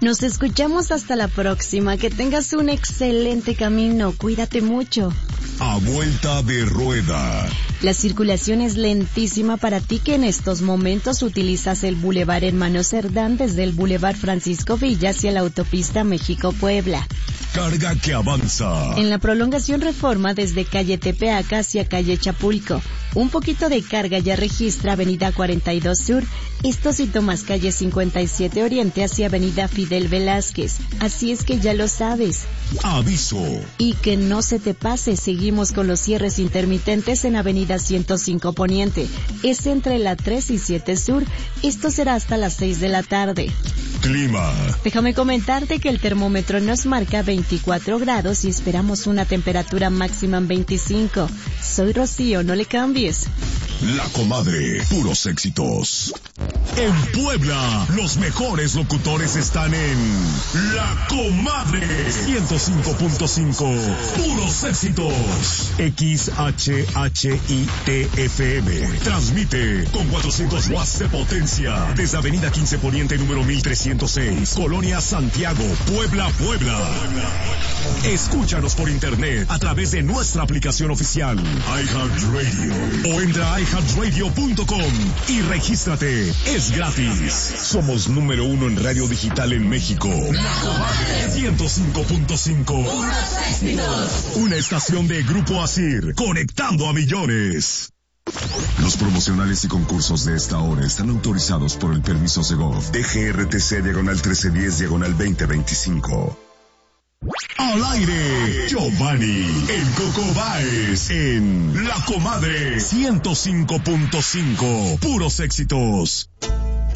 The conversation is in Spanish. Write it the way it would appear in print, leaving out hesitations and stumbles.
Nos escuchamos hasta la próxima. Que tengas un excelente camino. Cuídate mucho. A vuelta de rueda. La circulación es lentísima para ti que en estos momentos utilizas el Boulevard Hermano Cerdán desde el Boulevard Francisco Villa hacia la autopista México-Puebla. Carga que avanza. En la prolongación Reforma desde calle Tepeaca hacia calle Chapulco. Un poquito de carga ya registra avenida 42 Sur. Esto si tomas calle 57 Oriente hacia avenida Fidel Velázquez. Así es que ya lo sabes. Aviso. Y que no se te pase, seguimos con los cierres intermitentes en avenida 105 Poniente. Es entre la 3 y 7 Sur. Esto será hasta las 6 de la tarde. Clima. Déjame comentarte que el termómetro nos marca 24 grados y esperamos una temperatura máxima en 25. Soy Rocío, no le cambies. La Comadre, puros éxitos. En Puebla, los mejores locutores están en La Comadre 105.5. Puros éxitos. XHHITFM. Transmite con 400 watts de potencia desde Avenida 15 Poniente número 1306, Colonia Santiago, Puebla, Puebla. Escúchanos por internet a través de nuestra aplicación oficial iHeartRadio o entra a iHeartRadio.com y regístrate. Es gratis. Somos número 1 en radio digital en México. La Comadre 105.5. Una estación de Grupo Asir, conectando a millones. Los promocionales y concursos de esta hora están autorizados por el permiso Segov DGRTC/310/2025. Al aire, Giovanni, el Coco Báez, en La Comadre 105.5. Puros éxitos.